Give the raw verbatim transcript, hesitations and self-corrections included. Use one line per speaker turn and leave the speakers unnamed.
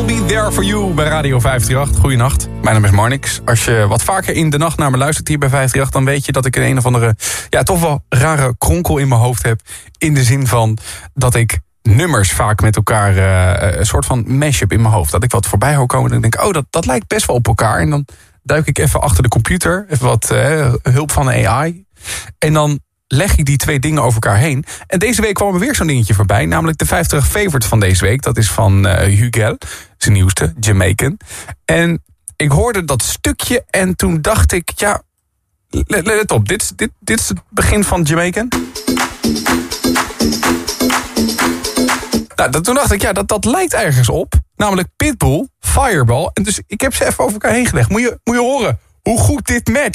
Be There For You bij Radio vijf drie acht. Goeienacht, mijn naam is Marnix. Als je wat vaker in de nacht naar me luistert hier bij vijf drie acht... dan weet je dat ik een een of andere, ja, toch wel rare kronkel in mijn hoofd heb. In de zin van dat ik nummers vaak met elkaar, uh, een soort van mashup in mijn hoofd. Dat ik wat voorbij hoor komen en dan denk ik, oh, dat, dat lijkt best wel op elkaar. En dan duik ik even achter de computer, even wat uh, hulp van de A I. En dan leg ik die twee dingen over elkaar heen. En deze week kwam er weer zo'n dingetje voorbij. Namelijk de vijftig favorite van deze week. Dat is van uh, Hugel, zijn nieuwste, Jamaican. En ik hoorde dat stukje en toen dacht ik, ja, let, let op. Dit, dit, dit is het begin van Jamaican. Nou, dat, toen dacht ik, ja, dat, dat lijkt ergens op. Namelijk Pitbull, Fireball. En dus ik heb ze even over elkaar heen gelegd. Moet je, moet je horen hoe goed dit matcht.